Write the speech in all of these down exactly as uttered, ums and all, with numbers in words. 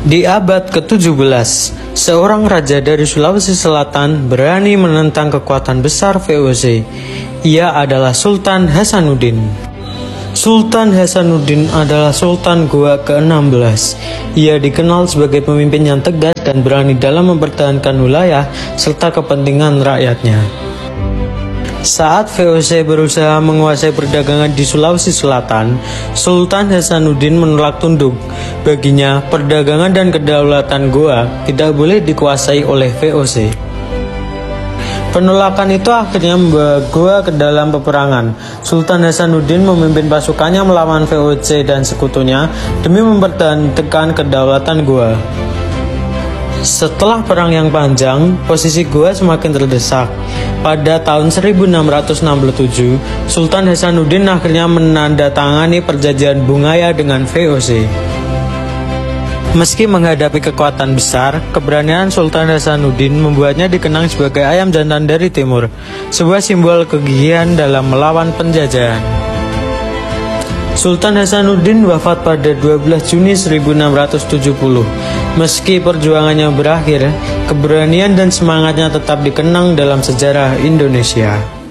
Di abad ketujuh belas, seorang raja dari Sulawesi Selatan berani menentang kekuatan besar V O C. Ia adalah Sultan Hasanuddin. Sultan Hasanuddin adalah Sultan Goa ke-enam belas. Ia dikenal sebagai pemimpin yang tegas dan berani dalam mempertahankan wilayah serta kepentingan rakyatnya. Saat V O C berusaha menguasai perdagangan di Sulawesi Selatan, Sultan Hasanuddin menolak tunduk. Baginya, perdagangan dan kedaulatan Goa tidak boleh dikuasai oleh V O C. Penolakan itu akhirnya membawa Goa ke dalam peperangan. Sultan Hasanuddin memimpin pasukannya melawan V O C dan sekutunya demi mempertahankan kedaulatan Goa. Setelah perang yang panjang, posisi Goa semakin terdesak. Pada tahun seribu enam ratus enam puluh tujuh, Sultan Hasanuddin akhirnya menandatangani perjanjian Bungaya dengan V O C. Meski menghadapi kekuatan besar, keberanian Sultan Hasanuddin membuatnya dikenang sebagai ayam jantan dari timur, sebuah simbol kegigihan dalam melawan penjajahan. Sultan Hasanuddin wafat pada dua belas Juni seribu enam ratus tujuh puluh. Meski perjuangannya berakhir, keberanian dan semangatnya tetap dikenang dalam sejarah Indonesia.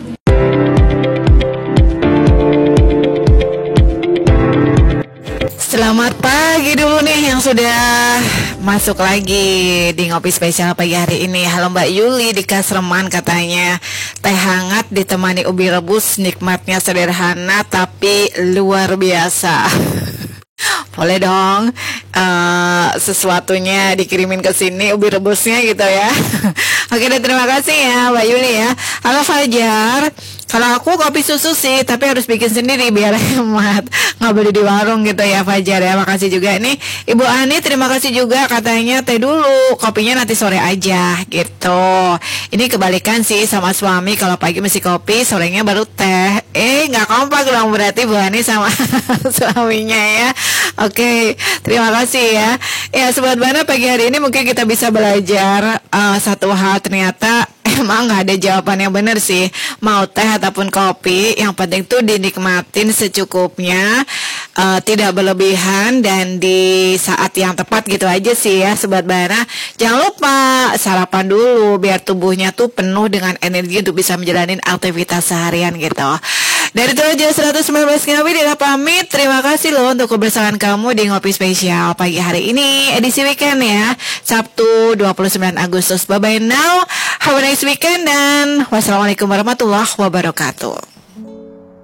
Selamat pagi dulu nih yang sudah masuk lagi di Ngopi Spesial pagi hari ini. Halo Mbak Yuli di Kasreman katanya. Teh hangat ditemani ubi rebus, nikmatnya sederhana tapi luar biasa. Boleh dong uh, sesuatunya dikirimin ke sini, ubi rebusnya gitu ya. Oke deh, terima kasih ya Mbak Yuli ya. Halo Fajar. Kalau aku kopi susu sih, tapi harus bikin sendiri biar hemat. Nggak beli di warung gitu ya Fajar ya. Makasih juga nih Ibu Ani, terima kasih juga katanya teh dulu, kopinya nanti sore aja gitu. Ini kebalikan sih sama suami, kalau pagi mesti kopi, sorenya baru teh. Eh nggak kompak dong berarti Bu Ani sama suaminya ya. Oke, terima kasih ya. Ya Sobat Bana, pagi hari ini mungkin kita bisa belajar uh, satu hal. Ternyata emang nggak ada jawaban yang benar sih, mau teh ataupun kopi, yang penting tuh dinikmatin secukupnya, uh, tidak berlebihan dan di saat yang tepat gitu aja sih ya Sobat Bana. Jangan lupa sarapan dulu biar tubuhnya tuh penuh dengan energi untuk bisa menjalani aktivitas seharian gitu. Dari itu aja seratus sembilan belas Ngopi tidak pamit. Terima kasih loh untuk kebersamaan kamu di Ngopi Spesial pagi hari ini, edisi weekend ya, Sabtu dua puluh sembilan Agustus. Bye bye now, have a nice weekend dan wassalamualaikum warahmatullahi wabarakatuh.